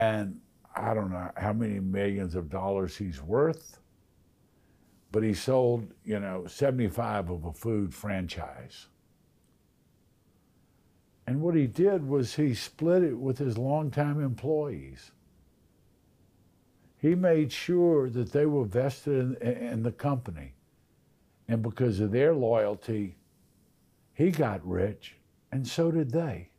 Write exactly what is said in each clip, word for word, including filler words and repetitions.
And I don't know how many millions of dollars he's worth, but he sold, you know, seventy-five of a food franchise. And what he did was he split it with his longtime employees. He made sure that they were vested in, in the company. And because of their loyalty, he got rich, and so did they.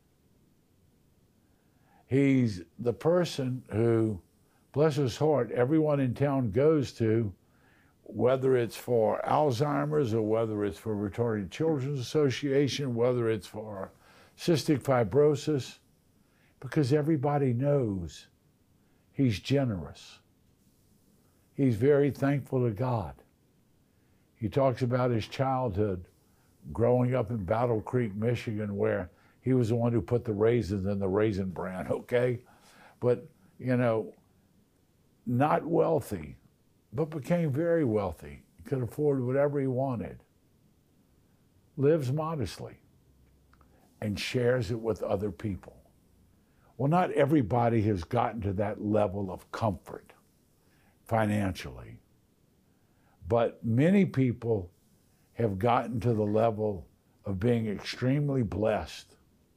He's the person who, bless his heart, everyone in town goes to, whether it's for Alzheimer's or whether it's for Retarded Children's Association, whether it's for cystic fibrosis, because everybody knows he's generous. He's very thankful to God. He talks about his childhood growing up in Battle Creek, Michigan, where he was the one who put the raisins in the Raisin Bran, okay? But, you know, not wealthy, but became very wealthy. He could afford whatever he wanted. Lives modestly and shares it with other people. Well, not everybody has gotten to that level of comfort financially, but many people have gotten to the level of being extremely blessed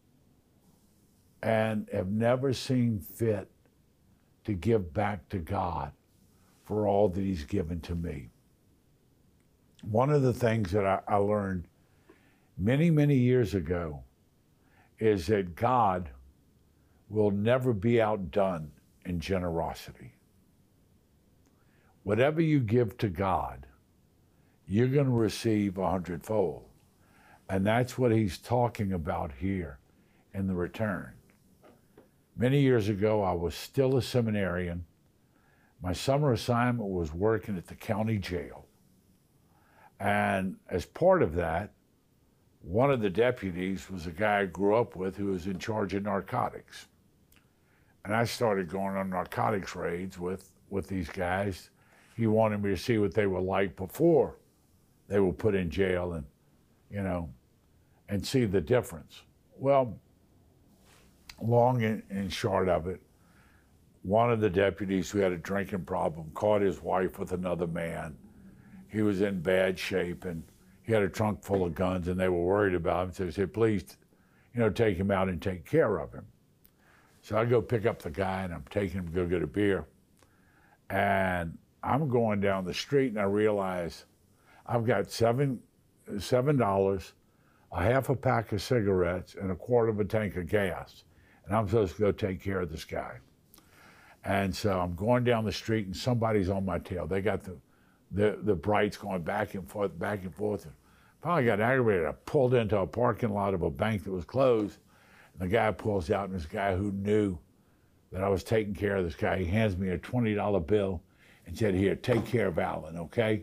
and have never seen fit to give back to God for all that he's given to me. One of the things that I, I learned many, many years ago is that God will never be outdone in generosity. Whatever you give to God, you're going to receive a hundredfold. And that's what he's talking about here in the return. Many years ago, I was still a seminarian. My summer assignment was working at the county jail. And as part of that, one of the deputies was a guy I grew up with who was in charge of narcotics. And I started going on narcotics raids with, with these guys. He wanted me to see what they were like before they were put in jail and, you know, and see the difference. Well, long and, and short of it, one of the deputies who had a drinking problem caught his wife with another man. He was in bad shape and he had a trunk full of guns and they were worried about him. So they said, please, you know, take him out and take care of him. So I go pick up the guy and I'm taking him to go get a beer. And I'm going down the street and I realize I've got seven, seven dollars, a half a pack of cigarettes and a quarter of a tank of gas. And I'm supposed to go take care of this guy. And so I'm going down the street and somebody's on my tail. They got the, the, the brights going back and forth, back and forth. And finally got aggravated. I pulled into a parking lot of a bank that was closed. And the guy pulls out, and this guy who knew that I was taking care of this guy, he hands me a twenty dollar bill and said, here, take care of Alan, okay?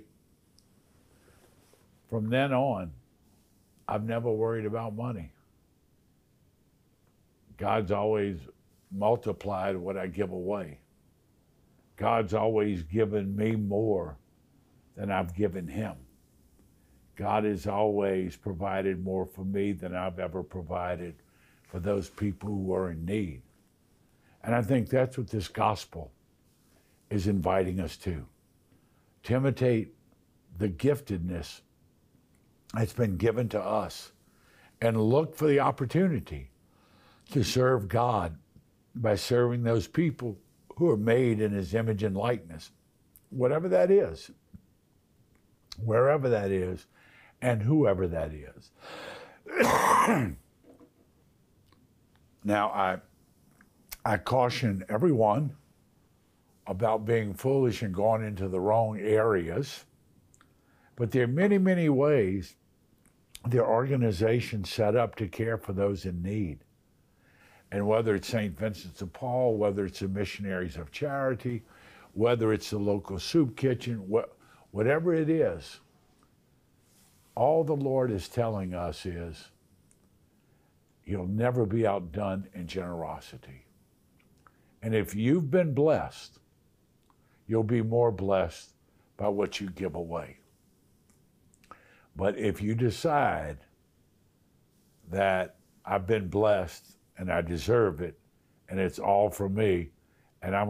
From then on, I've never worried about money. God's always multiplied what I give away. God's always given me more than I've given him. God has always provided more for me than I've ever provided for those people who are in need. And I think that's what this gospel is inviting us to, to imitate the giftedness that's been given to us and look for the opportunity to serve God by serving those people who are made in his image and likeness, whatever that is, wherever that is, and whoever that is. Now, I, I caution everyone about being foolish and going into the wrong areas, but there are many, many ways there are organizations set up to care for those in need. And whether it's Saint Vincent de Paul, whether it's the Missionaries of Charity, whether it's the local soup kitchen, wh whatever it is, all the Lord is telling us is, you'll never be outdone in generosity. And if you've been blessed, you'll be more blessed by what you give away. But if you decide that I've been blessed and I deserve it, and it's all for me, And I'm